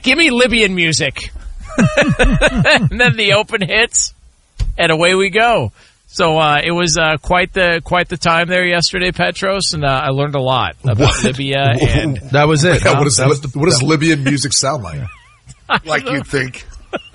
Give me Libyan music. And then the open hits, and away we go. So it was quite the time there yesterday, Petros, and I learned a lot about Libya. And that was it. Yeah, what does Libyan music sound like? Like you'd think.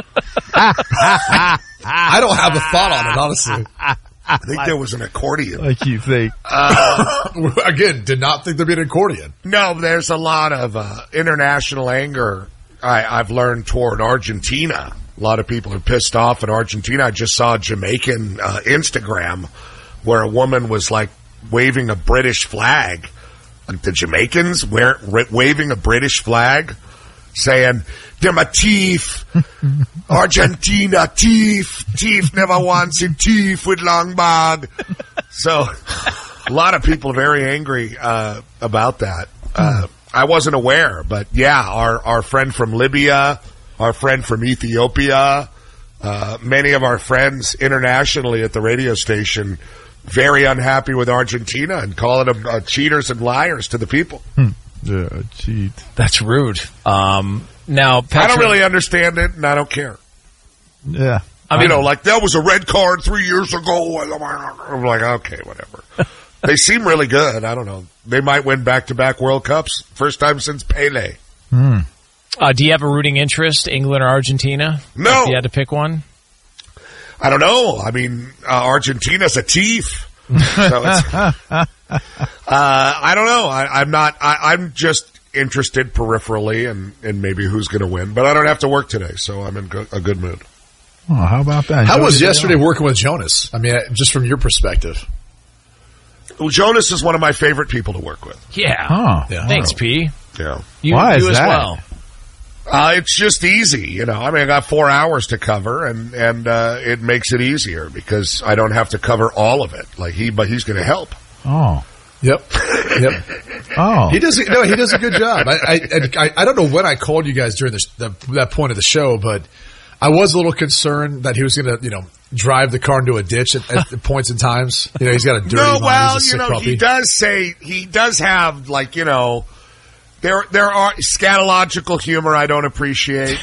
I don't have a thought on it, honestly. I think there was an accordion. Like you think. Again, did not think there'd be an accordion. No, there's a lot of international anger I've learned toward Argentina. A lot of people are pissed off at Argentina. I just saw a Jamaican Instagram where a woman was like waving a British flag. Like the Jamaicans waving a British flag, saying, "Them a thief. Argentina thief never wants a thief with long bag." So a lot of people are very angry about that. I wasn't aware, but yeah, our friend from Libya, our friend from Ethiopia, many of our friends internationally at the radio station, very unhappy with Argentina and calling them cheaters and liars to the people. Yeah, cheat. That's rude. Now, Patrick, I don't really understand it, and I don't care. Yeah. I mean, like, that was a red card 3 years ago. I'm like, okay, whatever. They seem really good. I don't know. They might win back-to-back World Cups. First time since Pele. Do you have a rooting interest, England or Argentina? No. If you had to pick one? I don't know. I mean, Argentina's a thief. So it's, I don't know. I'm just interested peripherally and maybe who's going to win. But I don't have to work today, so I'm in a good mood. Oh, how about that? How was yesterday working with Jonas? I mean, just from your perspective. Well, Jonas is one of my favorite people to work with. Yeah. Oh, yeah. Thanks, P. Yeah. Why is as that? well. It's just easy, you know. I mean, I got 4 hours to cover, and it makes it easier because I don't have to cover all of it. But he's going to help. Oh. Yep. Oh. He does a good job. I don't know when I called you guys during that point of the show, but I was a little concerned that he was going to, drive the car into a ditch at points and times. He's got a dirty mind. Well, He's a sick puppy. he does have there are scatological humor I don't appreciate.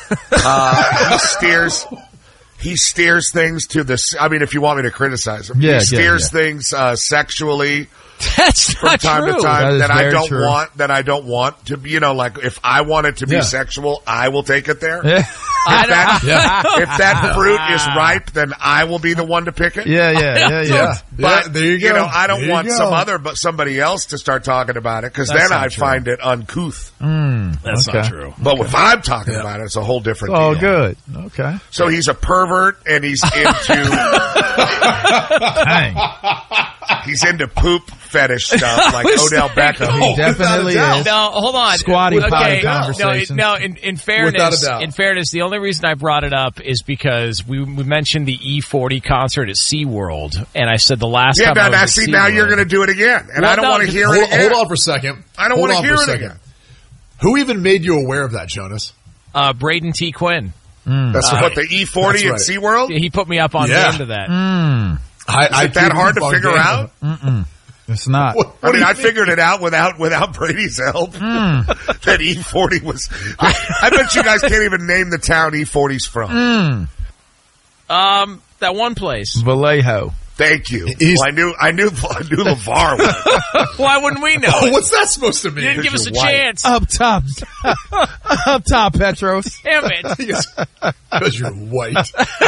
He steers things to this. I mean, if you want me to criticize him, he steers things sexually. That's from not time true. to time that I don't want to be. Like if I want it to be sexual, I will take it there. Yeah. If that fruit is ripe, then I will be the one to pick it. Yeah. But there you go. I don't want somebody else to start talking about it because then I find it uncouth. That's not true. But if I'm talking about it, it's a whole different deal. Oh, good. Okay. So he's a pervert and he's into he's into poop fetish stuff like Odell Beckham. He definitely is. No, hold on. Squatty potty conversation. No, in fairness, the only reason I brought it up is because we mentioned the E40 concert at SeaWorld, and I said the last time I was at SeaWorld. Now you're going to do it again, and I don't want to hear it again. Hold on for a second. I don't want to hear it again. Who even made you aware of that, Jonas? Braden T. Quinn. That's what the E40 at SeaWorld? He put me up on the end of that. Is it that hard to figure out? It's not. I figured it out without Brady's help. That E40 was. I bet you guys can't even name the town E40's from. That one place. Vallejo. Thank you. Well, I knew LeVar was. Why wouldn't we know? What's that supposed to mean? You didn't give us a chance. Up top. Up top, Petros. Damn it. Because you're white.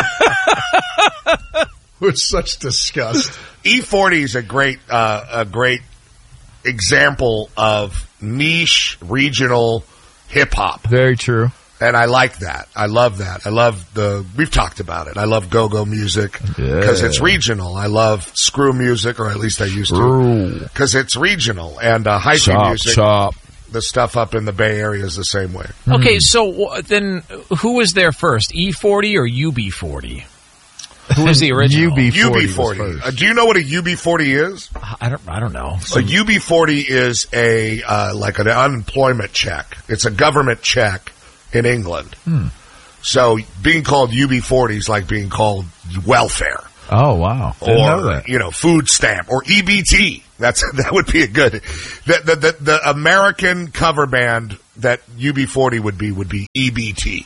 With such disgust. E40 is a great example of niche regional hip hop. Very true. And I like that. I love that. We've talked about it. I love go-go music because it's regional. I love screw music, or at least I used to, because it's regional. And hyphy music, the stuff up in the Bay Area is the same way. Okay, so then who was there first, E40 or UB40? Who was the original? UB40. Do you know what a UB40 is? I don't know. A UB40 is like an unemployment check. It's a government check in England. So being called UB40 is like being called welfare. Oh, wow. Didn't know that. Food stamp or EBT. That would be a good. The American cover band that UB40 would be EBT.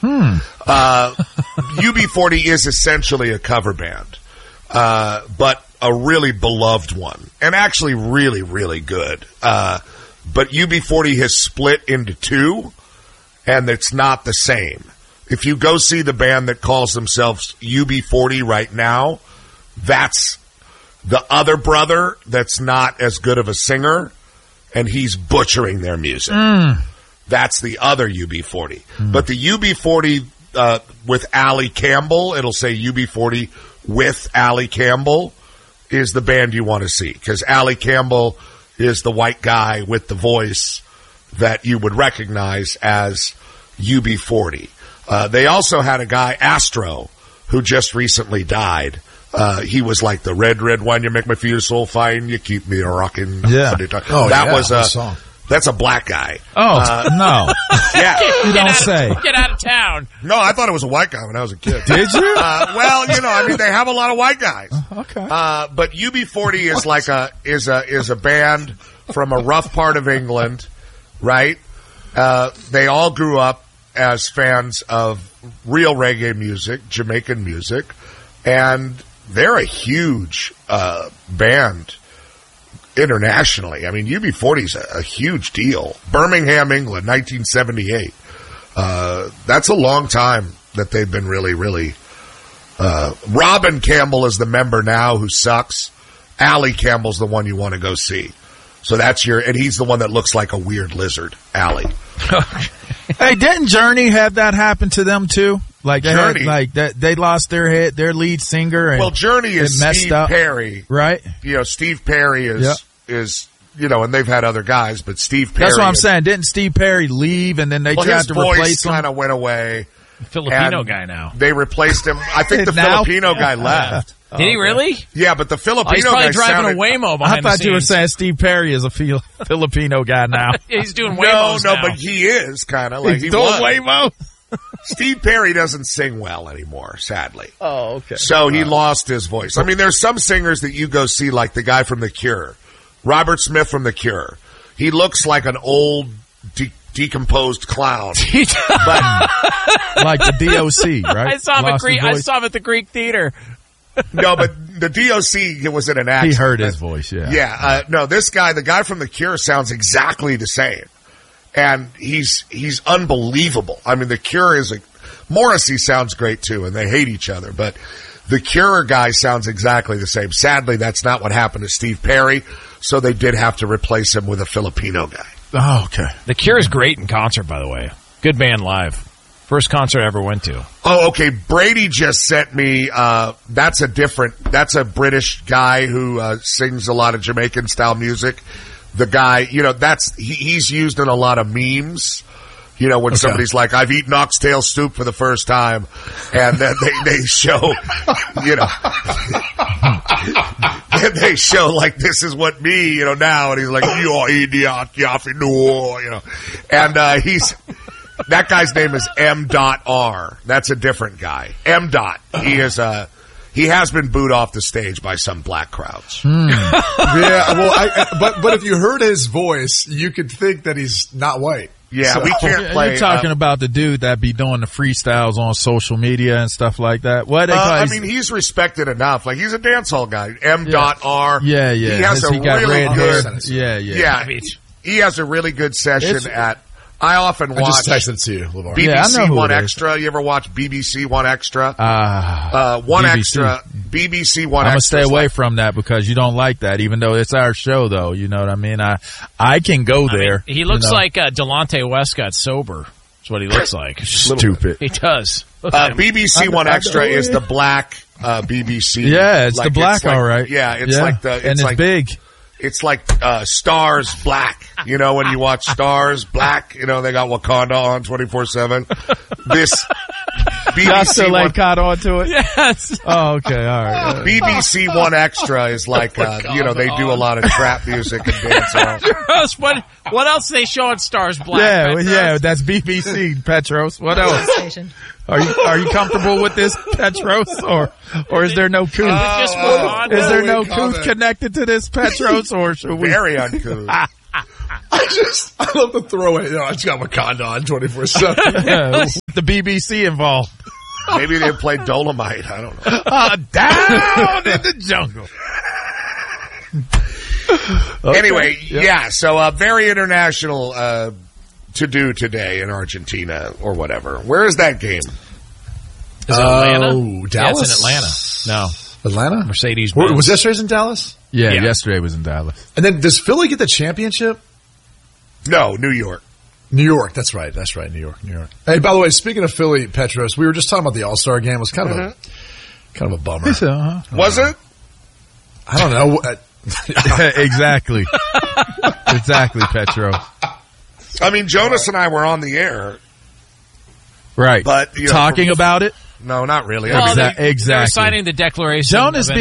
UB40 is essentially a cover band, but a really beloved one, and actually really, really good. But UB40 has split into two, and it's not the same. If you go see the band that calls themselves UB40 right now, that's the other brother that's not as good of a singer, and he's butchering their music. That's the other UB40. But the UB40 with Allie Campbell, it'll say UB40 with Allie Campbell, is the band you want to see. Because Allie Campbell is the white guy with the voice that you would recognize as UB40. They also had a guy, Astro, who just recently died. He was like the red wine, you make me feel so fine, you keep me rocking. Yeah. Was a song. That's a black guy. Oh, no. Yeah. You don't say. Get out of town. No, I thought it was a white guy when I was a kid. Did you? Well, they have a lot of white guys. Okay. But UB40 is like is a band from a rough part of England, right? They all grew up as fans of real reggae music, Jamaican music, and they're a huge band internationally. I mean, UB40 is a huge deal. Birmingham, England, 1978. That's a long time that they've been really, really. Robin Campbell is the member now who sucks. Allie Campbell's the one you want to go see. So that's and he's the one that looks like a weird lizard, Allie. Hey, didn't Journey have that happen to them too? Like they Journey, they lost their lead singer. And Journey is Steve Perry, right? Steve Perry is and they've had other guys, but Steve Perry. That's what I'm saying. Didn't Steve Perry leave, and then they tried to replace him? Kind of went away. Filipino guy now. They replaced him. I think the Filipino guy left. Did he really? Yeah, but the Filipino he's probably guy driving a Waymo behind I thought you were saying Steve Perry is a Filipino guy now. He's doing Waymos now. But he is kind of like he's doing Waymo. Steve Perry doesn't sing well anymore, sadly. Oh, okay. So he lost his voice. I mean, there's some singers that you go see, like the guy from The Cure, Robert Smith from The Cure. He looks like an old decomposed clown. But like the DOC, right? I saw him at the Greek Theater. No, but the DOC was in an accident. He heard his voice, yeah. Yeah, no, this guy, the guy from The Cure, sounds exactly the same. And he's unbelievable. I mean, The Cure is Morrissey sounds great too, and they hate each other, but The Cure guy sounds exactly the same. Sadly, that's not what happened to Steve Perry, so they did have to replace him with a Filipino guy. Oh, okay. The Cure is great in concert, by the way. Good band live. First concert I ever went to. Oh, okay. Brady just sent me, that's a British guy who sings a lot of Jamaican style music. The guy, he's used in a lot of memes. When somebody's like, I've eaten oxtail soup for the first time, and then they show, and they show like, this is what me, now, and he's like, you idiot, and that guy's name is M.R. That's a different guy. M. He has been booed off the stage by some black crowds. Yeah, well, but if you heard his voice, you could think that he's not white. Yeah, so we can't play. You're talking about the dude that be doing the freestyles on social media and stuff like that. He's respected enough. Like, he's a dance hall guy. M.R. Yeah. He has a really good. Yeah. He has a really good session at. I often watch. I just texted it to you, LeVar. BBC One Extra. You ever watch BBC One Extra? One BBC. Extra. BBC One Extra. I'm gonna stay away from that because you don't like that, even though it's our show, though. You know what I mean? I can go there. He looks like Delonte West got sober. That's what he looks like. Stupid. He does. BBC One Extra is the black BBC. Yeah, it's the black, all right. Yeah, it's like the. It's big. It's like Stars Black. When you watch Stars Black, they got Wakanda on 24/7. This BBC still ain't caught on to it. Yes. Oh, okay, all right. BBC One Extra is like they do a lot of trap music and dance off. What else do they show on Stars Black? Yeah, that's BBC, Petros. What else? Are you comfortable with this, Petros, or is there no couth? Is there no couth connected to this, Petros, or should we? Very uncouth. I love the throwaway. I just got Wakanda on 24/7. Yeah, the BBC involved. Maybe they played Dolomite. I don't know. Down in the jungle. Okay. Anyway, so very international to do today in Argentina or whatever. Where is that game? Is it Atlanta? Oh, Dallas? Yeah, it's in Atlanta. No. Atlanta? Mercedes-Benz. Was yesterday's in Dallas? Yeah, yesterday was in Dallas. And then does Philly get the championship? No, New York. New York, that's right, New York. Hey, by the way, speaking of Philly, Petros, we were just talking about the All-Star game. It was kind of a bummer. Was it? I don't know. Exactly. Exactly, Petro. I mean, Jonas and I were on the air. Right. But talking about it? No, not really. Well, exactly. They're signing the declaration. Jonas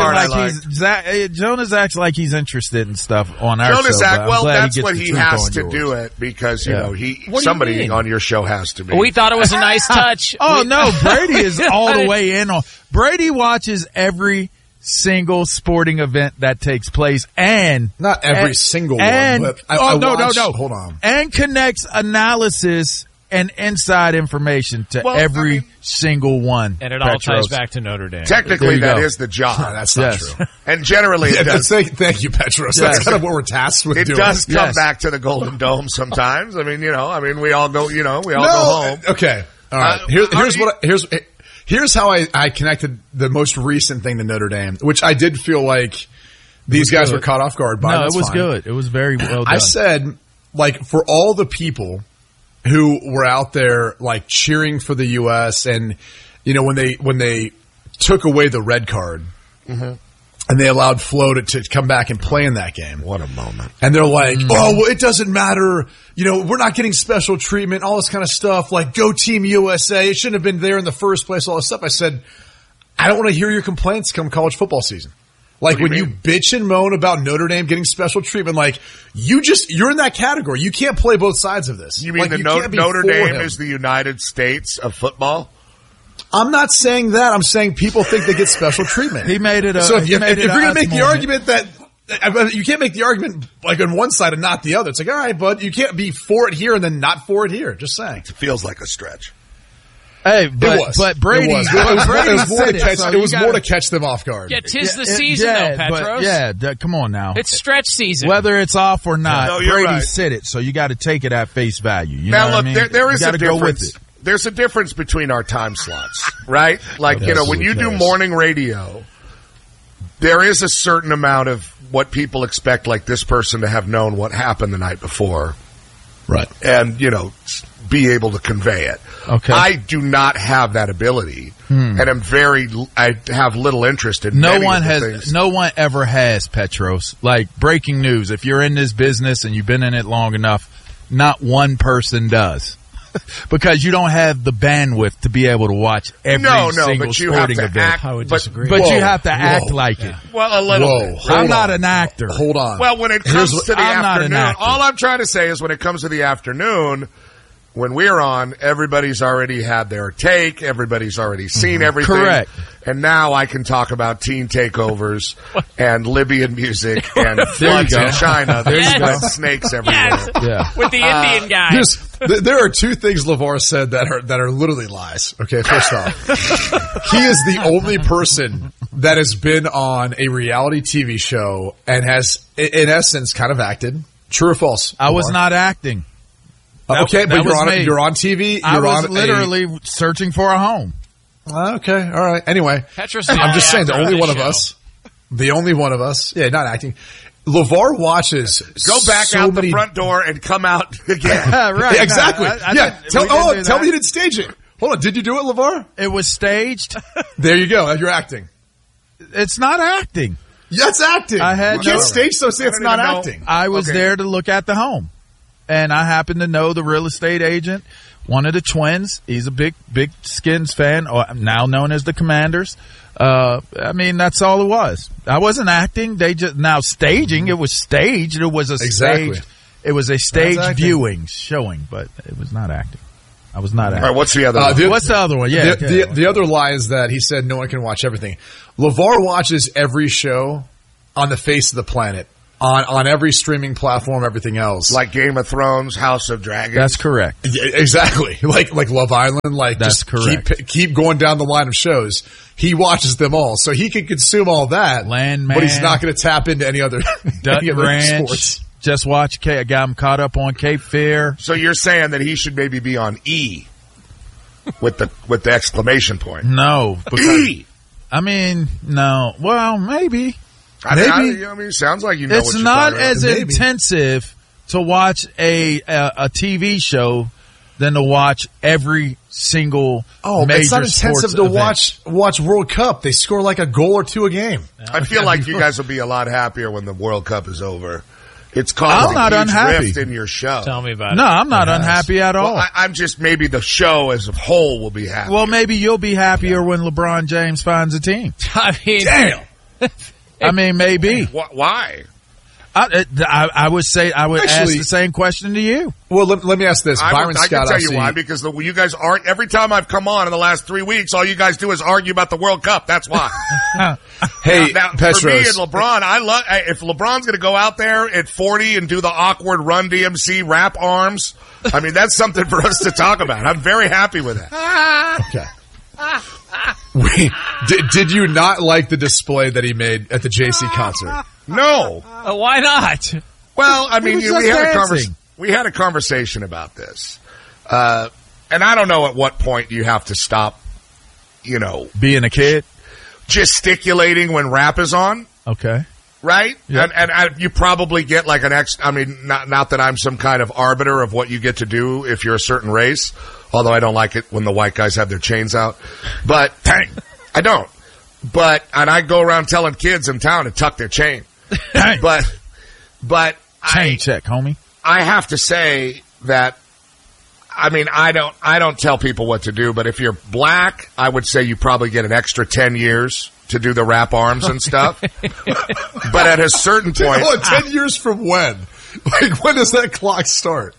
Jonas acts like he's interested in stuff on our Jonas show. Well, that's what he has to do it because somebody on your show has to be. We thought it was a nice touch. No, Brady is all the way in on. Brady watches every single sporting event that takes place, and not every single one. But no. Hold on, and connects analysis and inside information to every single one. And it all ties back to Notre Dame. Technically, that is the job. No, that's not true. And generally, it does. Thank you, Petros. That's kind of what we're tasked with doing. It does come back to the Golden Dome sometimes. I mean, we all go, go home. Okay. All right. Here's how I connected the most recent thing to Notre Dame, which I did feel like these guys were caught off guard by. No, it was good. It was very well done. I said, for all the people who were out there cheering for the U.S. and when they took away the red card and they allowed Flo to come back and play in that game. What a moment! And they're like, "Oh, well, it doesn't matter. We're not getting special treatment. All this kind of stuff. Go Team USA. It shouldn't have been there in the first place. All this stuff." I said, "I don't want to hear your complaints come college football season." When you bitch and moan about Notre Dame getting special treatment, you're in that category. You can't play both sides of this. You mean Notre Dame is the United States of football? I'm not saying that. I'm saying people think they get special treatment. He made it. So if you're going to make the argument that you can't make the argument on one side and not the other. It's all right, bud. You can't be for it here and then not for it here. Just saying. It feels like a stretch. Hey, but Brady, it was more to catch them off guard. Yeah, 'tis the season, though, Petros. Come on now. It's stretch season. Whether it's off or not, Brady said it, so you got to take it at face value. You know what I mean? There is a difference. There's a difference between our time slots, right? When you do morning radio, there is a certain amount of what people expect, this person to have known what happened the night before. Right. And, be able to convey it. Okay. I do not have that ability, and I have little interest in no one ever has, Petros. Breaking news, if you're in this business and you've been in it long enough, not one person does. Because you don't have the bandwidth to be able to watch every single sporting event. I would disagree. But you have to act like it. Well, a little bit. I'm not an actor. Hold on. Well, when it comes to the afternoon, all I'm trying to say is when it comes to the afternoon, when we're on, everybody's already had their take. Everybody's already seen everything. Correct. And now I can talk about teen takeovers and Libyan music and floods in China. There's snakes everywhere. Yes. Yeah. With the Indian guy. There are two things LeVar said that are literally lies. Okay, first off, he is the only person that has been on a reality TV show and has, in essence, kind of acted. True or false? I was not acting. Okay, but you're on TV. I was literally searching for a home. Okay, all right. Anyway, I'm just saying the only one of us. The only one of us. Yeah, not acting. LeVar watches. Go back out the front door and come out again. Right. Yeah, exactly. Tell me you didn't stage it. Hold on. Did you do it, LeVar? It was staged. There you go. You're acting. It's not acting. Yeah, it's acting. You can't stage so say it's not acting. I was there to look at the home. And I happen to know the real estate agent, one of the twins. He's a big Skins fan, now known as the Commanders. That's all it was. I wasn't acting. Staging. It was staged. It was a staged. It was a staged viewing showing, but it was not acting. I was not acting. All right, what's the other one? What's the other one? Yeah. The other lie is that he said no one can watch everything. LeVar watches every show on the face of the planet on every streaming platform, everything else. Like Game of Thrones, House of Dragons. That's correct. Yeah, exactly. Like Love Island. Like That's just correct. Keep going down the line of shows. He watches them all, so he can consume all that. Landman. But he's not going to tap into any other Dutton Ranch. sports. Just watch. I got him caught up on Cape Fear. So you're saying that he should maybe be on E with the exclamation point. No. Because, E! I mean, no. Well, maybe. I mean, it sounds like you know It's what you're not talking about. as Maybe. intensive to watch a TV show than to watch every single major it's not intensive sports to event. watch World Cup. They score like a goal or two a game. I feel like you guys will be a lot happier when the World Cup is over. It's caused I'm not a huge unhappy. rift in your show. Tell me about No, it. I'm not unhappy at all. Well, I'm just maybe the show as a whole will be happy. Well, maybe you'll be happier when LeBron James finds a team. I mean, Damn. I mean, maybe. Why? I would say I would ask Actually- the same question to you. Well, let me ask this. Byron I Scott, can tell you obviously- why, because you guys aren't. Every time I've come on in the last 3 weeks, all you guys do is argue about the World Cup. That's why. Hey, now, for Petros. me and LeBron, if LeBron's going to go out there at 40 and do the awkward Run DMC rap arms, I mean, that's something for us to talk about. I'm very happy with that. Okay. Did you not like the display that he made at the JC concert? No. why not? Well, I mean, was we just had dancing. we had a conversation about this, and I don't know at what point you have to stop, Being a kid. gesticulating when rap is on, Okay. right? Yep. And you probably get like an extra. I mean, not that I'm some kind of arbiter of what you get to do if you're a certain race, although I don't like it when the white guys have their chains out. But dang, I don't. And I go around telling kids in town to tuck their chain. Dang. But Chain check, homie. I have to say that, I mean, I don't tell people what to do, but if you're black, I would say you probably get an extra 10 years to do the wrap arms and stuff. But at a certain point, 10 years from when? Like, when does that clock start?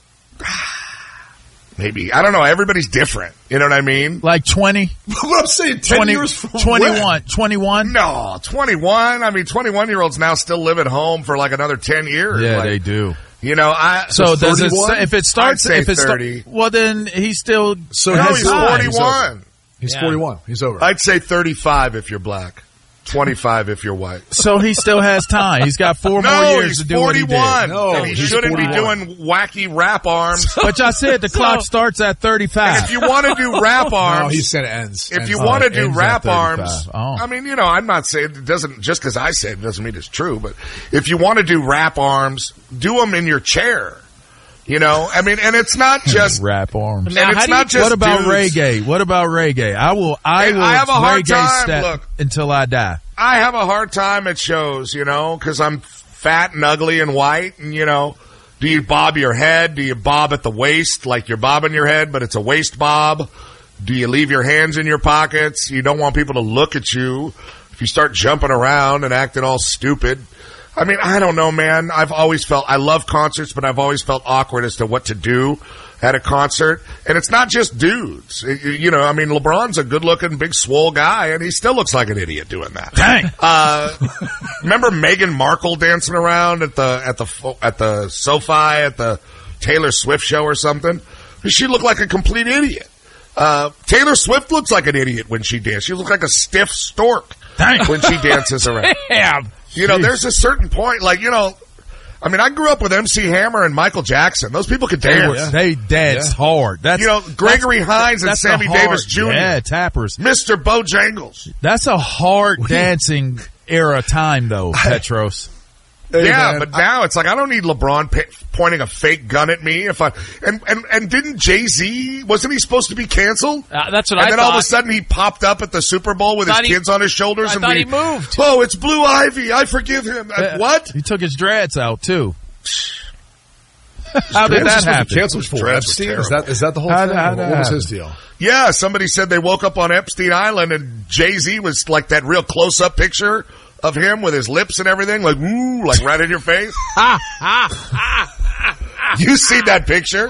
maybe, I don't know, everybody's different. You know what I mean? Like 20, What I'm saying, 10 years from 21, when? 21. No, 21. I mean, 21-year-olds now still live at home for like another 10 years. Yeah, Like, they do. You know, So does it? 31? If it starts, I'd say if it's 30. well, then he's still. So no, his he's time. 41. He's Yeah. 41. He's over. I'd say 35 if you're black, 25 if you're white. So he still has time. He's got 4 more No, years he's to do what he 41. did. No, and he he's shouldn't be 41. doing wacky rap arms. But I said the clock starts at 35. If you want to do rap No, arms, he said it ends. if you Ends. want to it do ends rap at 35. arms, Oh. I mean, I'm not saying it doesn't, just because I said it doesn't mean it's true, but if you want to do rap arms, do them in your chair. I mean, and it's not just, Rap arms. and Now, it's how do not just What about dudes. reggae? What about reggae? I will I have a hard reggae time, step look. until I die. I have a hard time at shows, because I'm fat and ugly and white, and do you bob your head? Do you bob at the waist like you're bobbing your head, but it's a waist bob? Do you leave your hands in your pockets? You don't want people to look at you if you start jumping around and acting all stupid. I mean, I don't know, man. I've always felt, I love concerts, but I've always felt awkward as to what to do at a concert. And it's not just dudes. I mean, LeBron's a good looking, big, swole guy, and he still looks like an idiot doing that. Dang. Remember Meghan Markle dancing around at the SoFi at the Taylor Swift show or something? She looked like a complete idiot. Taylor Swift looks like an idiot when she dances. She looks like a stiff stork Dang. when she dances around. Damn. There's a certain point, I mean, I grew up with MC Hammer and Michael Jackson. Those people could dance. They dance hard. That's Gregory Hines and that's Sammy a hard- Davis Jr. Yeah, tappers. Mr. Bojangles. That's a hard dancing era time, though, Petros. Hey, Yeah, man, but now it's like I don't need LeBron pointing a fake gun at me. And didn't Jay-Z, wasn't he supposed to be canceled? That's what And I then thought. all of a sudden he popped up at the Super Bowl with his Thought he- kids on his shoulders. I and thought he moved. Oh, it's Blue Ivy. I forgive him. What? He took his dreads out, too. How did that happen? Canceled for Dreads were Epstein? Is that the whole How- thing? how What that was happen? his deal? Yeah, somebody said they woke up on Epstein Island and Jay-Z was like that real close-up picture of him with his lips and everything, like, ooh, like right in your face. You see that picture?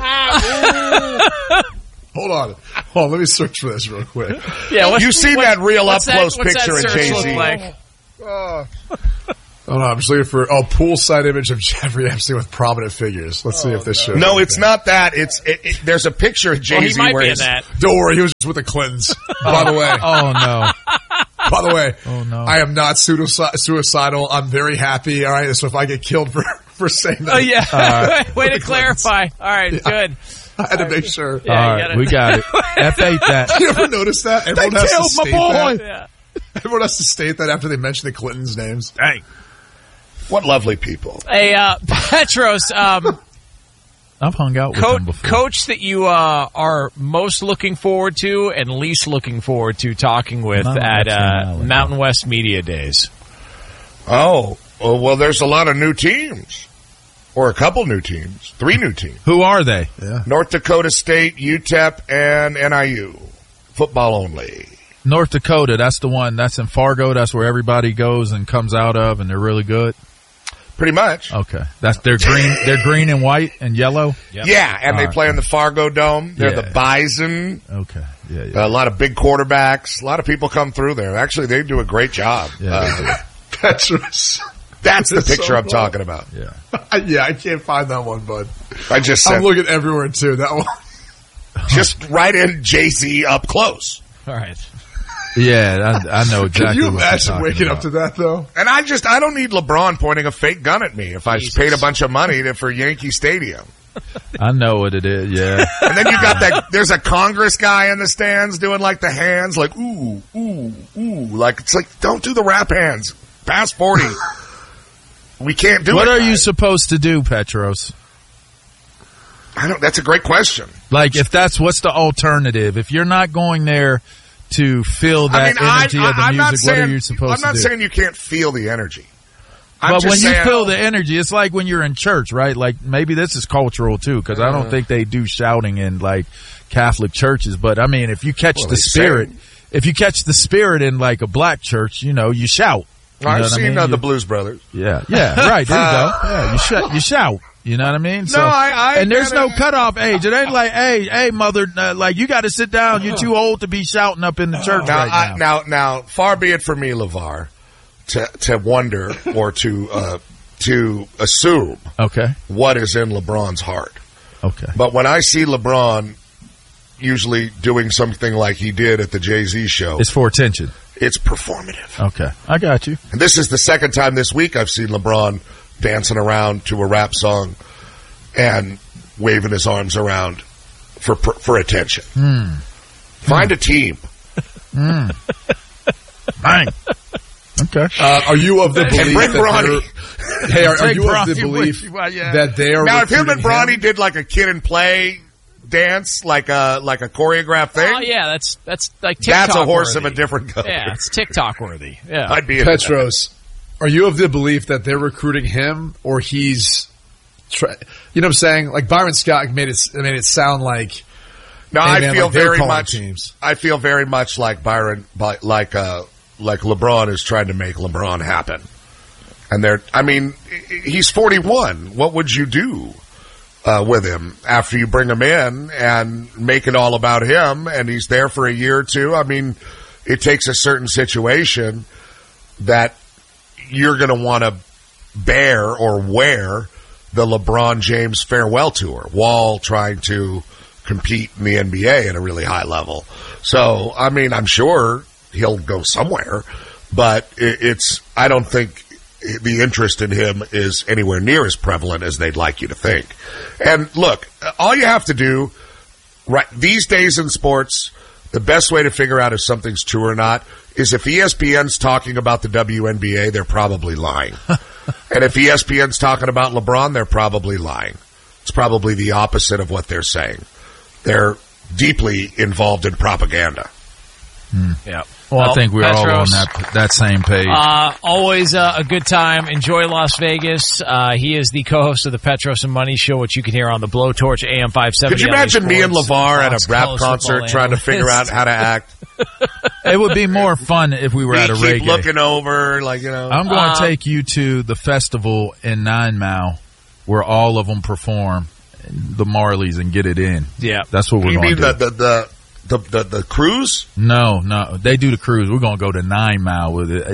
Hold on. Let me search for this real quick. Yeah, You seen that real what's up-close what's picture that of search Jay-Z? look like? Oh, no, I'm just looking for poolside image of Jeffrey Epstein with prominent figures. Let's see if this shows. No, it's not that. There's a picture of Jay-Z he might where be in he's that. Don't worry, he was just with the Clintons. By the way. Oh no. By the way, Oh, no. I am not suicidal. I'm very happy. All right, so if I get killed for saying that, Oh yeah, way to clarify. All right, good. I had to make sure. Yeah, All you right, gotta- we got it. F8 that. You ever notice that? Everyone has to killed my state boy. that. Yeah. Everyone has to state that after they mention the Clintons' names. Dang. what lovely people. Hey, Petros, I've hung out with him before. coach that you are most looking forward to and least looking forward to talking with Mountain at West Media. Mountain West Media Days. Oh, well, there's a lot of new teams. Or a couple new teams. 3 new teams. Who are they? North Dakota State, UTEP, and NIU. Football only. North Dakota, that's the one. That's in Fargo. That's where everybody goes and comes out of, and they're really good. Pretty much. Okay. They're green. They're green and white and yellow. Yep. Yeah, and they All right. play in the Fargo Dome. They're Yeah. the Bison. Okay. Yeah. A lot of big quarterbacks. A lot of people come through there. Actually, they do a great job. Yeah. Petros. That's the It's so picture I'm cool. talking about. Yeah. Yeah, I can't find that one, bud. I just I'm said, looking everywhere too. That one. just write in Jay-Z up close. All right. Yeah. I know exactly. Can you what you're imagine talking waking about. up to that though? And I don't need LeBron pointing a fake gun at me if I Jesus. paid a bunch of money for Yankee Stadium. I know what it is. Yeah. And then you got there's a Congress guy in the stands doing like the hands, like, ooh, ooh, ooh. Like, it's like, don't do the rap hands. Past 40. We can't do What it. are you guys. supposed to do, Petros? That's a great question. Like, what's the alternative? If you're not going there to feel that energy of the I'm not music, what saying, are you supposed I'm not to do? saying you can't feel the energy. I'm But just when you saying- feel the energy, it's like when you're in church, right? Like maybe this is cultural too, because I don't think they do shouting in like Catholic churches. But I mean, if you catch Well, the they spirit, sing. if you catch the spirit in like a black church, you know, you shout. You know I've what I seen mean? the Blues Brothers. Yeah, right. There you go. Yeah, you shout. You know what I mean? So, and there's no cutoff age. It ain't like, hey, mother, like you got to sit down. You're too old to be shouting up in the church right now. Now, far be it from me, LeVar, to wonder or to assume Okay. what is in LeBron's heart. Okay. But when I see LeBron usually doing something like he did at the Jay-Z show, It's for attention. it's performative. Okay. I got you. And this is the second time this week I've seen LeBron dancing around to a rap song and waving his arms around for attention. Find a team. Bang. Okay. Are you of the belief And bring that Bronny. Hey, are Take you of the Bronny belief with you, yeah. that they are Now, if him and recruiting Bronny him? did like a kid and play dance, like a choreographed thing, Oh yeah, that's like TikTok. that's a horse worthy. of a different color. Yeah, it's TikTok worthy. Yeah. I'd be into that. Petros, are you of the belief that they're recruiting him or he's, you know what I'm saying? Like Byron Scott made it sound like. No, Hey, I man, feel like they're very calling much. teams. I feel very much like Byron, like LeBron is trying to make LeBron happen. And he's 41. What would you do with him after you bring him in and make it all about him? And he's there for a year or two. I mean, it takes a certain situation that you're going to want to bear or wear the LeBron James farewell tour while trying to compete in the NBA at a really high level. So, I mean, I'm sure he'll go somewhere, but I don't think the interest in him is anywhere near as prevalent as they'd like you to think. And look, all you have to do, right, these days in sports, the best way to figure out if something's true or not is if ESPN's talking about the WNBA, they're probably lying. And if ESPN's talking about LeBron, they're probably lying. It's probably the opposite of what they're saying. They're deeply involved in propaganda. Yeah. Well, I think we're all on Petros, that same page. Always a good time. Enjoy Las Vegas. He is the co-host of the Petros and Money Show, which you can hear on the Blowtorch AM 570. Could you imagine me and Sports, LeVar at Fox a rap College concert football trying to figure out analyst. how to act? It would be more fun if we were at a We keep reggae. looking over, like, you know. I'm going to take you to the festival in 9 Mile where all of them perform, the Marleys, and get it in. Yeah. That's what we're You going mean to do. the cruise? No, they do the cruise. We're going to go to 9 Mile with it.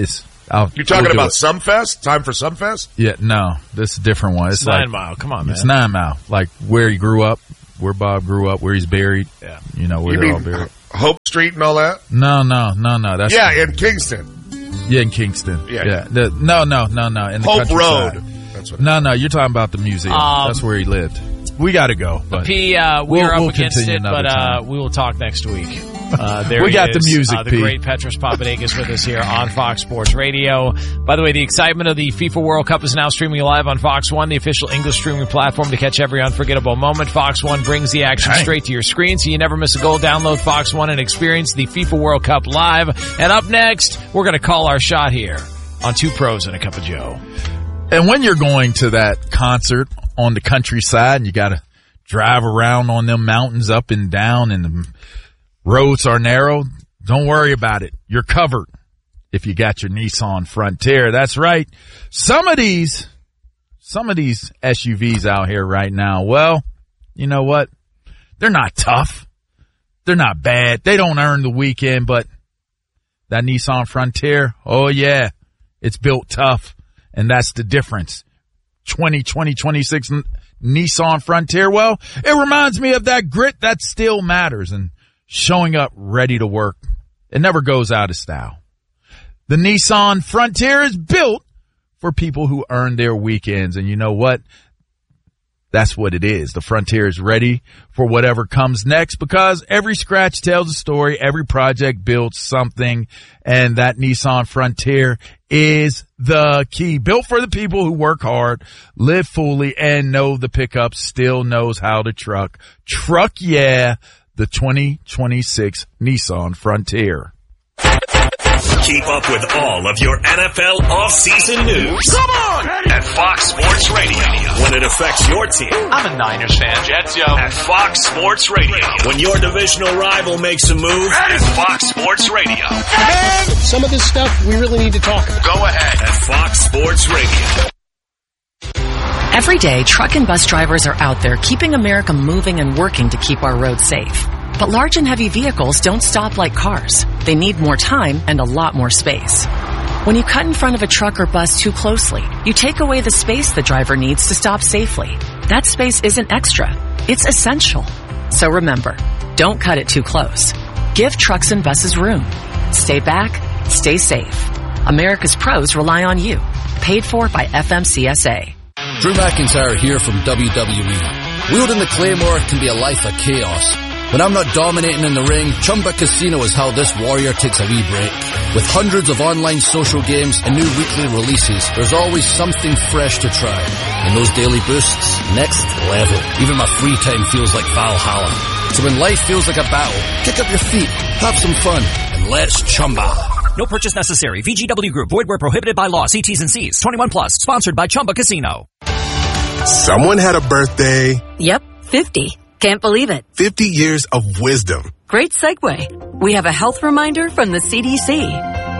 You're talking about Sumfest? Time for Sumfest? Yeah, no, this is a different one. It's 9 Mile. Come on, man. It's 9 Mile, like where he grew up, where Bob grew up, where he's buried. Yeah. Where they're all buried. Hope Street and all that? No. That's in Kingston. Yeah, in Kingston. Yeah. No. In the Hope countryside. Road. That's what No, you're talking about the museum. That's where he lived. We got to go. But P, we are up against it, another but time. we will talk next week. We got the music, the P. great Petros Papadakis with us here on Fox Sports Radio. By the way, the excitement of the FIFA World Cup is now streaming live on Fox One, the official English streaming platform to catch every unforgettable moment. Fox One brings the action straight to your screen, so you never miss a goal. Download Fox One and experience the FIFA World Cup live. And up next, we're going to call our shot here on Two Pros and a Cup of Joe. And when you're going to that concert on the countryside and you got to drive around on them mountains up and down and the roads are narrow, don't worry about it. You're covered if you got your Nissan Frontier. That's right. Some of these SUVs out here right now, well, you know what? They're not tough. They're not bad. They don't earn the weekend, but that Nissan Frontier, oh yeah, it's built tough. And that's the difference. 2026 Nissan Frontier, well, it reminds me of that grit that still matters and showing up ready to work. It never goes out of style. The Nissan Frontier is built for people who earn their weekends. And you know what? That's what it is. The Frontier is ready for whatever comes next because every scratch tells a story. Every project builds something. And that Nissan Frontier is the key. Built for the people who work hard, live fully, and know the pickup still knows how to truck. Truck, yeah, the 2026 Nissan Frontier. Keep up with all of your NFL offseason news. Come on! At Fox Sports Radio. When it affects your team. I'm a Niners fan, Jets, yo. At Fox Sports Radio. When your divisional rival makes a move. At Fox Sports Radio. Man, some of this stuff we really need to talk about. Go ahead. At Fox Sports Radio. Every day, truck and bus drivers are out there keeping America moving and working to keep our roads safe. But large and heavy vehicles don't stop like cars. They need more time and a lot more space. When you cut in front of a truck or bus too closely, you take away the space the driver needs to stop safely. That space isn't extra. It's essential. So remember, don't cut it too close. Give trucks and buses room. Stay back, stay safe. America's pros rely on you. Paid for by FMCSA. Drew McIntyre here from WWE. Wielding the Claymore can be a life of chaos. When I'm not dominating in the ring, Chumba Casino is how this warrior takes a wee break. With hundreds of online social games and new weekly releases, there's always something fresh to try. And those daily boosts, next level. Even my free time feels like Valhalla. So when life feels like a battle, kick up your feet, have some fun, and let's Chumba. No purchase necessary. VGW Group. Void where prohibited by law. See T's and C's. 21 plus. Sponsored by Chumba Casino. Someone had a birthday. Yep, 50. Can't believe it. 50 years of wisdom. Great segue. We have a health reminder from the CDC.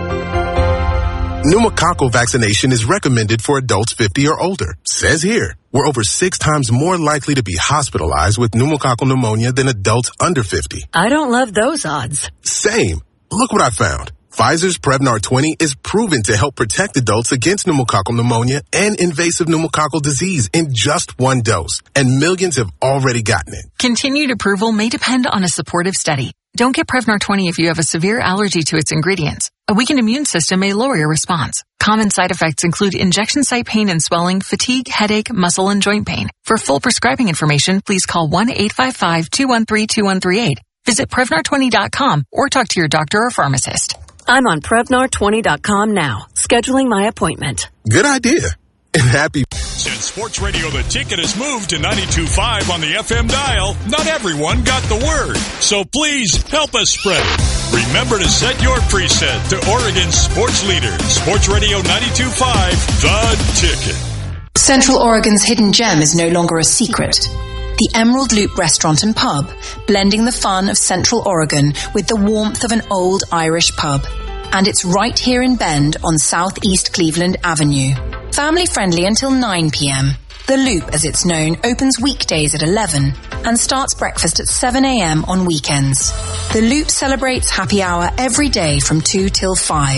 Pneumococcal vaccination is recommended for adults 50 or older. Says here, we're over 6 times more likely to be hospitalized with pneumococcal pneumonia than adults under 50. I don't love those odds. Same. Look what I found. Pfizer's Prevnar 20 is proven to help protect adults against pneumococcal pneumonia and invasive pneumococcal disease in just 1 dose. And millions have already gotten it. Continued approval may depend on a supportive study. Don't get Prevnar 20 if you have a severe allergy to its ingredients. A weakened immune system may lower your response. Common side effects include injection site pain and swelling, fatigue, headache, muscle, and joint pain. For full prescribing information, please call 1-855-213-2138. Visit Prevnar20.com or talk to your doctor or pharmacist. I'm on Prevnar20.com now, scheduling my appointment. Good idea. And happy. Since Sports Radio The Ticket has moved to 92.5 on the FM dial, not everyone got the word. So please help us spread it. Remember to set your preset to Oregon's sports leader, Sports Radio 92.5, The Ticket. Central Oregon's hidden gem is no longer a secret. The Emerald Loop Restaurant and Pub, blending the fun of Central Oregon with the warmth of an old Irish pub. And it's right here in Bend on Southeast Cleveland Avenue. Family friendly until 9 p.m. The Loop, as it's known, opens weekdays at 11 and starts breakfast at 7 a.m. on weekends. The Loop celebrates happy hour every day from 2 till 5.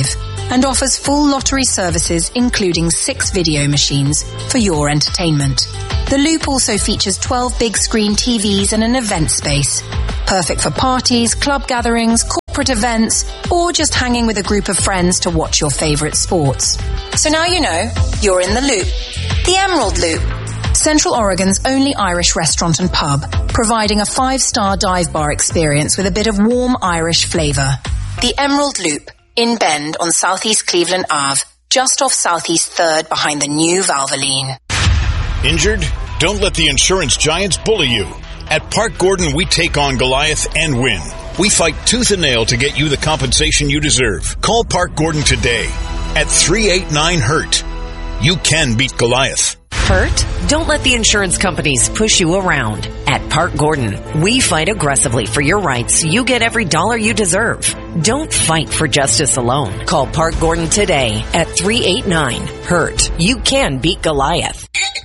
and offers full lottery services including 6 video machines for your entertainment. The Loop also features 12 big screen TVs and an event space, perfect for parties, club gatherings, corporate events, or just hanging with a group of friends to watch your favorite sports. So now you know, you're in the Loop. The Emerald Loop. Central Oregon's only Irish restaurant and pub, providing a 5-star dive bar experience with a bit of warm Irish flavour. The Emerald Loop, in Bend on Southeast Cleveland Ave, just off Southeast 3rd behind the new Valvoline. Injured? Don't let the insurance giants bully you. At Park Gordon, we take on Goliath and win. We fight tooth and nail to get you the compensation you deserve. Call Park Gordon today at 389-HURT. You can beat Goliath. Hurt? Don't let the insurance companies push you around. At Park Gordon, we fight aggressively for your rights so you get every dollar you deserve. Don't fight for justice alone. Call Park Gordon today at 389-HURT. You can beat Goliath.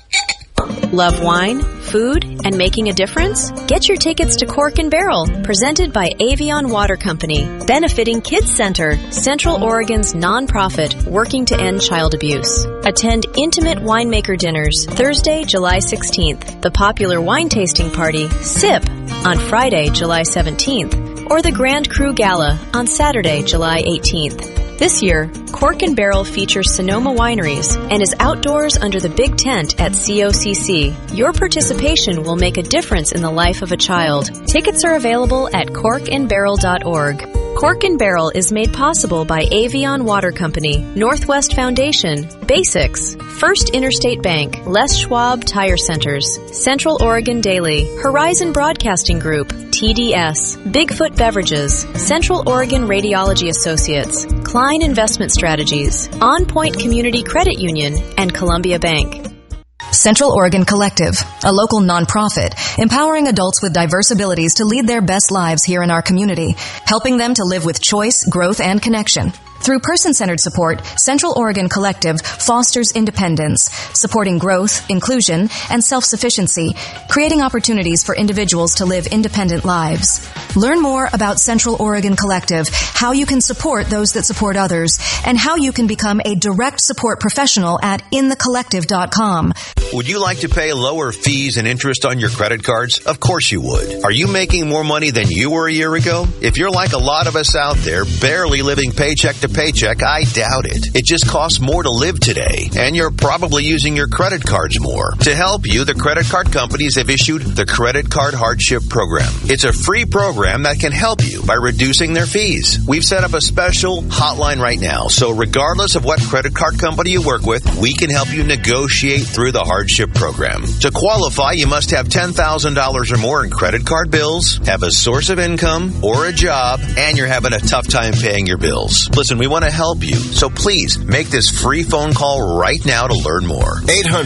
Love wine, food, and making a difference? Get your tickets to Cork and Barrel, presented by Avion Water Company, benefiting Kids Center, Central Oregon's nonprofit working to end child abuse. Attend intimate winemaker dinners Thursday, July 16th, the popular wine tasting party, SIP, on Friday, July 17th, or the Grand Cru Gala on Saturday, July 18th. This year, Cork and Barrel features Sonoma Wineries and is outdoors under the big tent at COCC. Your participation will make a difference in the life of a child. Tickets are available at corkandbarrel.org. Cork and Barrel is made possible by Avion Water Company, Northwest Foundation, Basics, First Interstate Bank, Les Schwab Tire Centers, Central Oregon Daily, Horizon Broadcasting Group, TDS, Bigfoot Beverages, Central Oregon Radiology Associates, Klein Investment Strategies, On Point Community Credit Union, and Columbia Bank. Central Oregon Collective, a local nonprofit, empowering adults with diverse abilities to lead their best lives here in our community, helping them to live with choice, growth, and connection. Through person-centered support, Central Oregon Collective fosters independence, supporting growth, inclusion, and self-sufficiency, creating opportunities for individuals to live independent lives. Learn more about Central Oregon Collective, how you can support those that support others, and how you can become a direct support professional at inthecollective.com. Would you like to pay lower fees and interest on your credit cards? Of course you would. Are you making more money than you were a year ago? If you're like a lot of us out there, barely living paycheck to paycheck, I doubt it. It just costs more to live today, and you're probably using your credit cards more. To help you, the credit card companies have issued the Credit Card Hardship Program. It's a free program that can help you by reducing their fees. We've set up a special hotline right now, so regardless of what credit card company you work with, we can help you negotiate through the hardship program. To qualify, you must have $10,000 or more in credit card bills, have a source of income or a job, and you're having a tough time paying your bills. Listen, we want to help you, so please make this free phone call right now to learn more.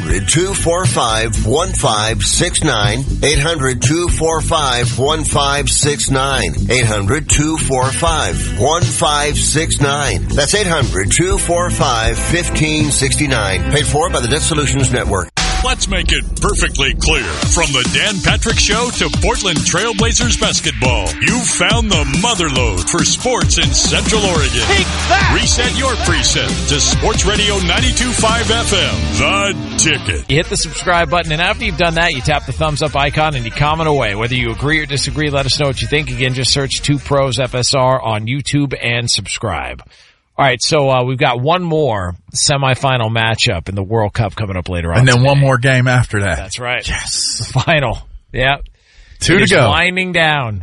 800-245-1569. 800-245-1569. 800-245-1569. That's 800-245-1569. Paid for by the Debt Solutions Network. Let's make it perfectly clear. From the Dan Patrick Show to Portland Trailblazers basketball, you found the motherlode for sports in Central Oregon. Take that! Reset your preset to Sports Radio 92.5 FM, The Ticket. You hit the subscribe button, and after you've done that, you tap the thumbs up icon and you comment away. Whether you agree or disagree, let us know what you think. Again, just search 2 Pros FSR on YouTube and subscribe. All right, so we've got one more semifinal matchup in the World Cup coming up later on. And then today. one more game after that. That's right. Yes. The final. Yeah. 2 to go. Winding down.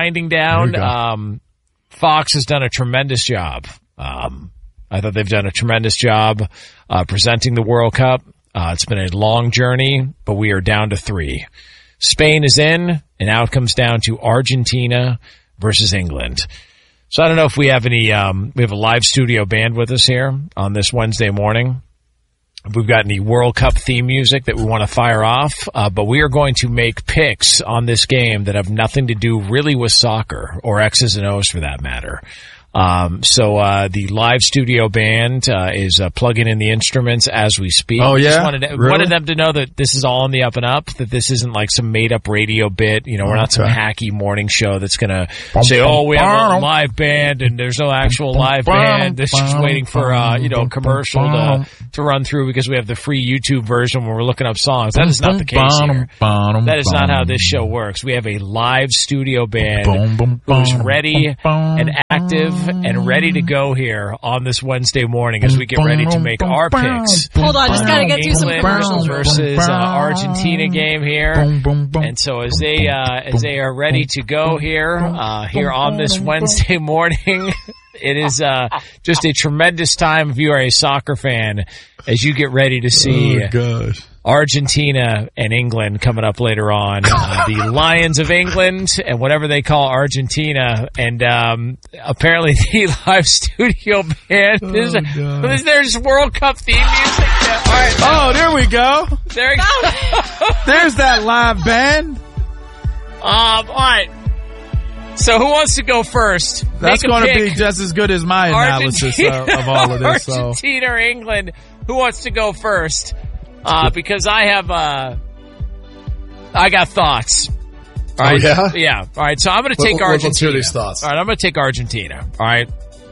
Fox has done a tremendous job. I thought they've done a tremendous job presenting the World Cup. It's been a long journey, but we are down to 3. Spain is in, and now it comes down to Argentina versus England. So I don't know if we have any, we have a live studio band with us here on this Wednesday morning. If we've got any World Cup theme music that we want to fire off, but we are going to make picks on this game that have nothing to do really with soccer or X's and O's for that matter. So the live studio band is plugging in the instruments as we speak. Oh, yeah? Just wanted them to know that this is all on the up and up, that this isn't like some made-up radio bit. You know, we're not some hacky morning show that's going to say, oh, we have a live band, and there's no actual live band. This is just waiting for, a commercial to run through because we have the free YouTube version where we're looking up songs. That is not the case here. That is not how this show works. We have a live studio band who's ready and active and ready to go here on this Wednesday morning as we get ready to make our picks. Hold on, just gotta get through some England commercials versus Argentina game here. And so as they are ready to go here on this Wednesday morning, it is just a tremendous time if you are a soccer fan as you get ready to see Argentina and England coming up later on. The Lions of England and whatever they call Argentina. And apparently the live studio band is there's World Cup theme music. All right, oh, there we go. There we go. There's that live band. All right. So who wants to go first? That's going to be just as good as my analysis of all of this. Argentina or England? Who wants to go first? Because I got thoughts. All right. Oh, yeah? Yeah. All right. So I'm going to take Argentina. Let's hear these thoughts. All right. I'm going to take Argentina. All right.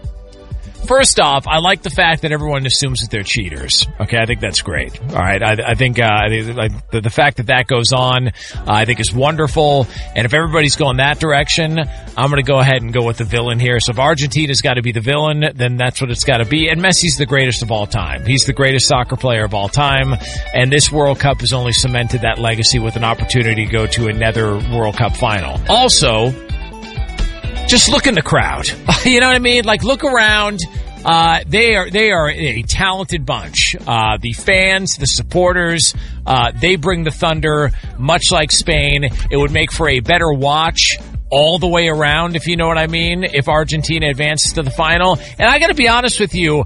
First off, I like the fact that everyone assumes that they're cheaters. Okay, I think that's great. All right, I think the fact that goes on, I think is wonderful. And if everybody's going that direction, I'm going to go ahead and go with the villain here. So if Argentina's got to be the villain, then that's what it's got to be. And Messi's the greatest of all time. He's the greatest soccer player of all time. And this World Cup has only cemented that legacy with an opportunity to go to another World Cup final. Also, just look in the crowd. You know what I mean? Like, look around. They are a talented bunch. The fans, the supporters, they bring the thunder, much like Spain. It would make for a better watch all the way around, if you know what I mean, if Argentina advances to the final. And I gotta be honest with you,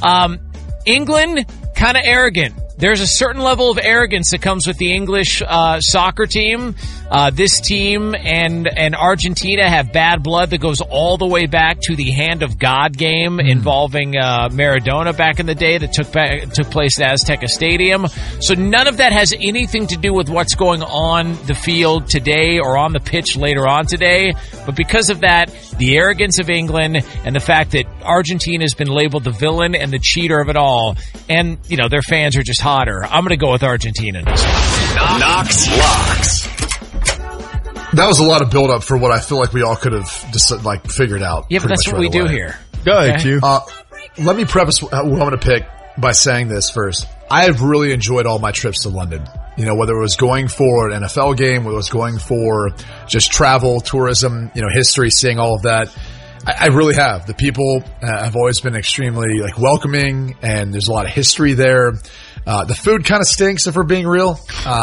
England, kind of arrogant. There's a certain level of arrogance that comes with the English soccer team. This team and Argentina have bad blood that goes all the way back to the Hand of God game involving Maradona back in the day that took place at Azteca Stadium. So none of that has anything to do with what's going on the field today or on the pitch later on today. But because of that, the arrogance of England and the fact that Argentina has been labeled the villain and the cheater of it all, and their fans are just hotter. I'm going to go with Argentina. Knox Locks. That was a lot of build-up for what I feel like we all could have just figured out. Yeah, but that's what we do here. Go ahead, Q. Let me preface what I'm going to pick by saying this first. I have really enjoyed all my trips to London. Whether it was going for an NFL game, whether it was going for just travel, tourism, history, seeing all of that. I really have. The people have always been extremely welcoming, and there's a lot of history there. The food kind of stinks, if we're being real.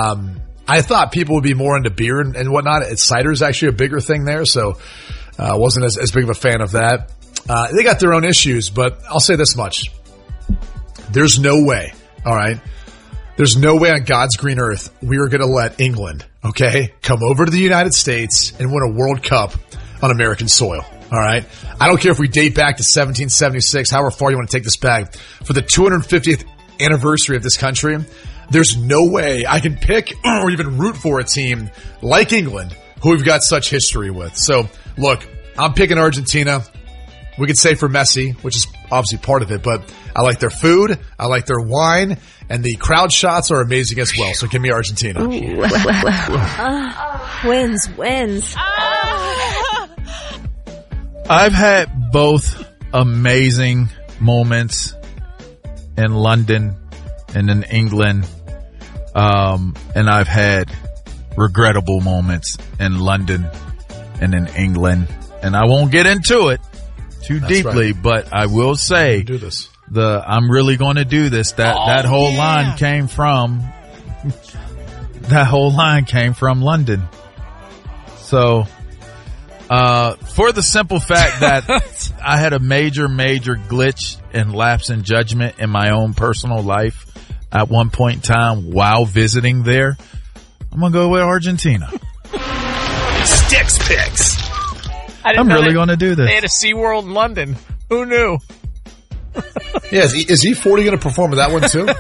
I thought people would be more into beer and whatnot. Cider is actually a bigger thing there, so wasn't as big of a fan of that. They got their own issues, but I'll say this much. There's no way, all right? There's no way on God's green earth we are going to let England, okay, come over to the United States and win a World Cup on American soil. All right. I don't care if we date back to 1776, however far you want to take this back. For the 250th anniversary of this country, there's no way I can pick or even root for a team like England who we've got such history with. So, look, I'm picking Argentina. We could say for Messi, which is obviously part of it, but I like their food, I like their wine, and the crowd shots are amazing as well. So give me Argentina. Wins. I've had both amazing moments in London and in England, and I've had regrettable moments in London and in England, and I won't get into it too deeply, but I will say do this. I'm really going to do this. That whole line came from London. So, for the simple fact that I had a major glitch and lapse in judgment in my own personal life at one point in time while visiting there, I'm going to go with Argentina. Sticks Picks. didn't I'm know really going to do this. They had a SeaWorld in London. Who knew? Yeah, is E40 going to perform at that one too?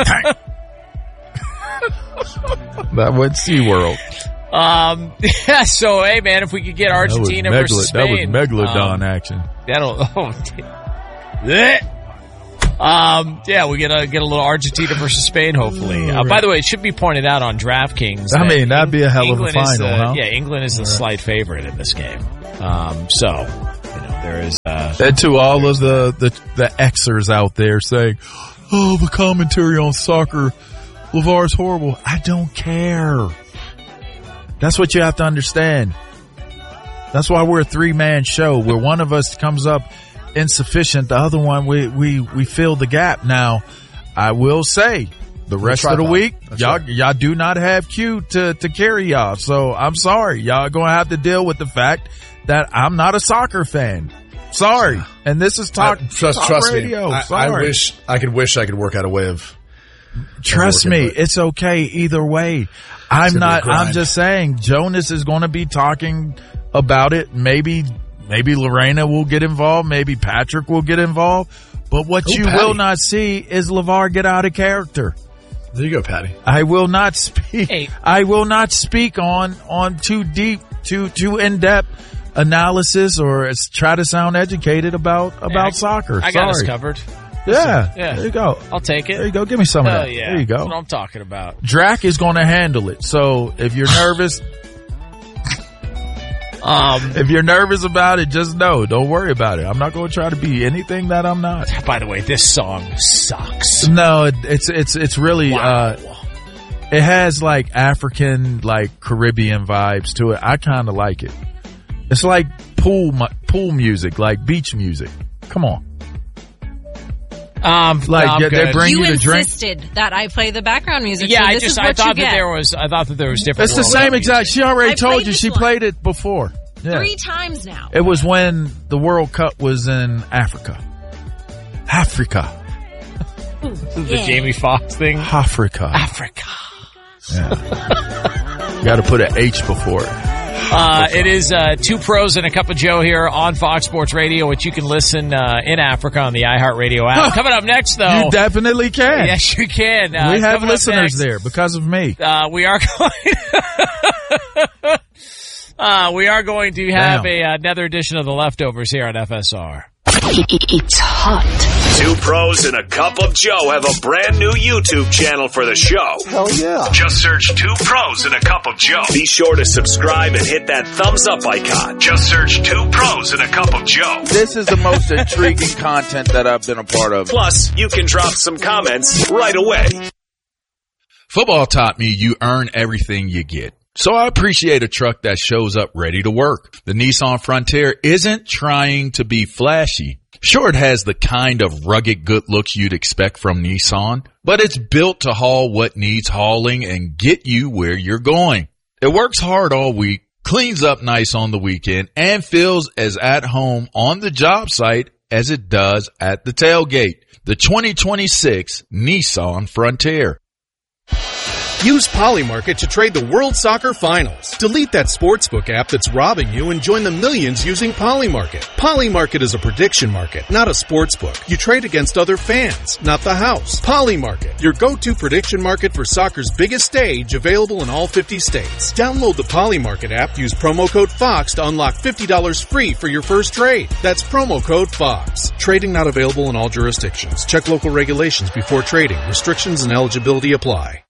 That was SeaWorld. Yeah, so, hey, man, if we could get Argentina versus Spain. That was Megalodon action. Yeah, we get a little Argentina versus Spain, hopefully. By the way, it should be pointed out on DraftKings. I mean, that'd be a hell of a final, huh? Yeah, England is the slight favorite in this game. There is. And to all of the Xers out there saying, "Oh, the commentary on soccer, LeVar's horrible." I don't care. That's what you have to understand. That's why we're a 3-man show, where one of us comes up insufficient, the other one we fill the gap. Now, I will say, the rest of the week, y'all do not have Q to carry y'all. So I'm sorry, y'all gonna have to deal with the fact that I'm not a soccer fan. Sorry, and this is talk radio. Me. I wish I could work out a way of. Trust me, it's okay either way. I'm just saying, Jonas is going to be talking about it. Maybe Lorena will get involved. Maybe Patrick will get involved. But what you will not see is LeVar get out of character. There you go, Patty. I will not speak. Hey. I will not speak on too deep, too in-depth analysis or try to sound educated about soccer. I got us covered. Yeah, there you go. I'll take it. There you go. Give me some of that. Yeah. There you go. That's what I'm talking about. Drac is going to handle it. So if you're nervous, if you're nervous about it, just know. Don't worry about it. I'm not going to try to be anything that I'm not. By the way, this song sucks. No, it's really it has like African, like Caribbean vibes to it. I kind of like it. It's like pool music, like beach music. Come on. They bring you to drink. Insisted that I play the background music. Yeah, so I thought that there was different. It's the same exact. She already told you she played it before. Yeah. 3 times now. It was when the World Cup was in Africa. The Jamie Foxx thing. Africa. Yeah. You got to put an H before it. It is 2 Pros and a Cup of Joe here on Fox Sports Radio, which you can listen in Africa on the iHeartRadio app. Coming up next, though. You definitely can. Yes, you can. We have listeners there because of me. We are going to have another edition of The Leftovers here on FSR. It's hot. 2 Pros and a Cup of Joe have a brand new YouTube channel for the show. Hell yeah. Just search 2 Pros and a Cup of Joe. Be sure to subscribe and hit that thumbs up icon. Just search 2 Pros and a Cup of Joe. This is the most intriguing content that I've been a part of. Plus, you can drop some comments right away. Football taught me you earn everything you get. So I appreciate a truck that shows up ready to work. The Nissan Frontier isn't trying to be flashy. Sure, it has the kind of rugged good looks you'd expect from Nissan, but it's built to haul what needs hauling and get you where you're going. It works hard all week, cleans up nice on the weekend, and feels as at home on the job site as it does at the tailgate. The 2026 Nissan Frontier. Use Polymarket to trade the World Soccer Finals. Delete that sportsbook app that's robbing you and join the millions using Polymarket. Polymarket is a prediction market, not a sportsbook. You trade against other fans, not the house. Polymarket, your go-to prediction market for soccer's biggest stage, available in all 50 states. Download the Polymarket app, use promo code FOX to unlock $50 free for your first trade. That's promo code FOX. Trading not available in all jurisdictions. Check local regulations before trading. Restrictions and eligibility apply.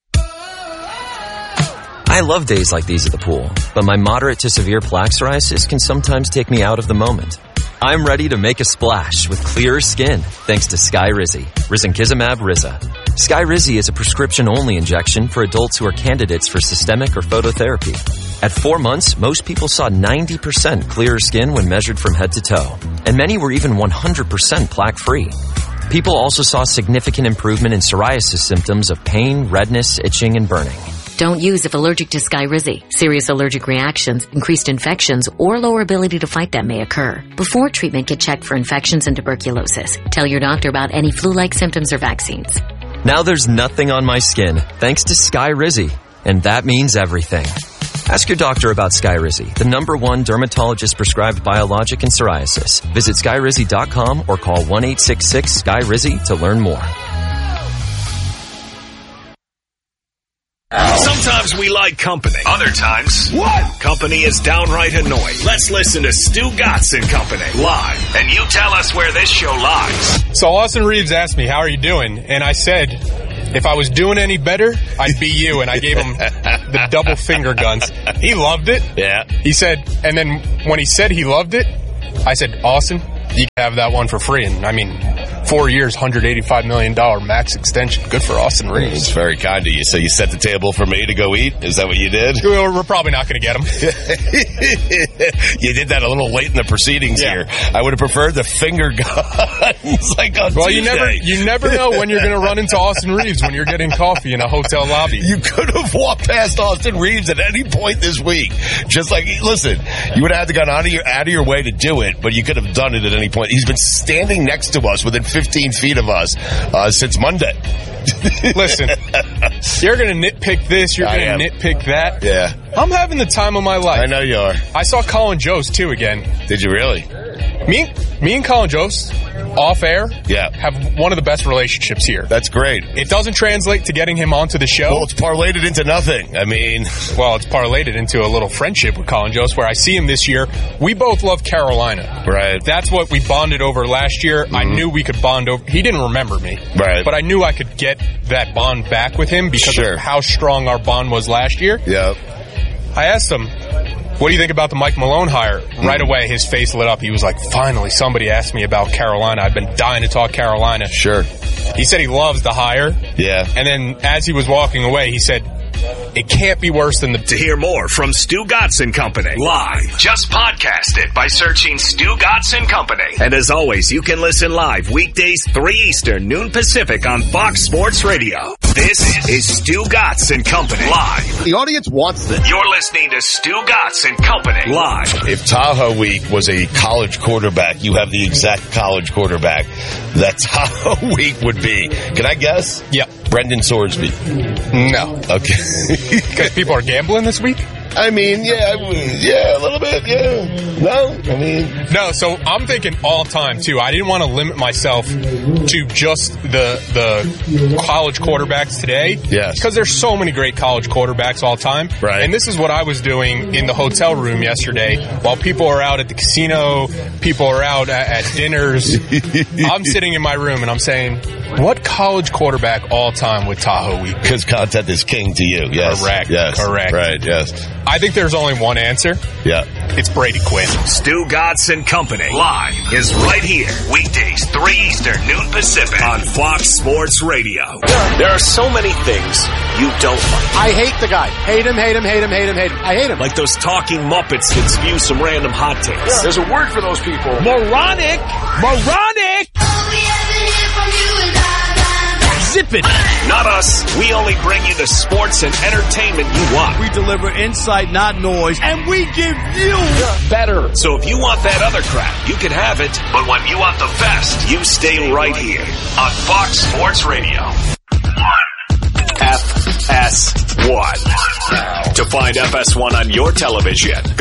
I love days like these at the pool, but my moderate to severe plaque psoriasis can sometimes take me out of the moment. I'm ready to make a splash with clearer skin thanks to Skyrizi, Risankizumab Riza. Skyrizi is a prescription-only injection for adults who are candidates for systemic or phototherapy. At 4 months, most people saw 90% clearer skin when measured from head to toe, and many were even 100% plaque-free. People also saw significant improvement in psoriasis symptoms of pain, redness, itching, and burning. Don't use if allergic to Skyrizi. Serious allergic reactions, increased infections, or lower ability to fight them may occur. Before treatment, get checked for infections and tuberculosis. Tell your doctor about any flu-like symptoms or vaccines. Now there's nothing on my skin thanks to Skyrizi, and that means everything. Ask your doctor about Skyrizi, the #1 dermatologist-prescribed biologic in psoriasis. Visit Skyrizi.com or call 1-866-SKY-RIZZI to learn more. Sometimes we like company. Other times, company is downright annoying. Let's listen to Stu Gatz and Company live, and you tell us where this show lies. So Austin Reeves asked me, how are you doing? And I said, if I was doing any better, I'd be you. And I gave him the double finger guns. He loved it. Yeah. He said, and then when he said he loved it, I said, Austin, you can have that one for free. And I mean, 4 years, $185 million max extension. Good for Austin Reeves. It's very kind of you. So you set the table for me to go eat? Is that what you did? We're probably not going to get him. You did that a little late in the proceedings here. I would have preferred the finger guns like on Tuesday. you never know when you're going to run into Austin Reeves when you're getting coffee in a hotel lobby. You could have walked past Austin Reeves at any point this week. Just like, listen, you would have had to go out of your way to do it, but you could have done it at any point. He's been standing next to us within 15 feet of us since Monday. Listen, you're going to nitpick this, you're going to nitpick that. Yeah. I'm having the time of my life. I know you are. I saw Colin Jost, too, again. Did you really? Me and Colin Jost, off air, have one of the best relationships here. That's great. It doesn't translate to getting him onto the show. Well, it's parlayed it into nothing. I mean... Well, it's parlayed it into a little friendship with Colin Jost, where I see him this year. We both love Carolina. Right. That's what we bonded over last year. I knew we could bond over... He didn't remember me. Right. But I knew I could get that bond back with him because of how strong our bond was last year. Yep. I asked him, what do you think about the Mike Malone hire? Right away, his face lit up. He was like, finally, somebody asked me about Carolina. I've been dying to talk Carolina. Sure. He said he loves the hire. Yeah. And then as he was walking away, he said, it can't be worse than the... To hear more from Stu Gatz and Company live, just podcast it by searching Stu Gatz and Company. And as always, you can listen live weekdays 3 Eastern, noon Pacific on Fox Sports Radio. This is Stu Gatz and Company live. The audience wants this. You're listening to Stu Gatz and Company live. If Tahoe Week was a college quarterback, you have the exact college quarterback that Tahoe Week would be. Can I guess? Yep. Brendan Sorsby. No. Okay. Because people are gambling this week? I mean, yeah, a little bit, yeah. No, I mean... No, so I'm thinking all time, too. I didn't want to limit myself to just the college quarterbacks today. Yes. Because there's so many great college quarterbacks all time. Right. And this is what I was doing in the hotel room yesterday. While people are out at the casino, people are out at dinners, I'm sitting in my room and I'm saying, what college quarterback all time with Tahoe Week? Because content is king to you, yes. Correct. Yes. Correct. Right, yes. I think there's only one answer. Yeah. It's Brady Quinn. Stu Gatz and Company live is right here. Weekdays 3 Eastern, noon Pacific on Fox Sports Radio. There are so many things you don't like. I hate the guy. Hate him, hate him, hate him, hate him, hate him. I hate him. Like those talking Muppets that spew some random hot takes. Yeah. There's a word for those people. Moronic! Zip it. Not us. We only bring you the sports and entertainment you want. We deliver insight, not noise, and we give you better. So if you want that other crap, you can have it. But when you want the best, you stay right here on Fox Sports Radio. FS1. To find FS1 on your television,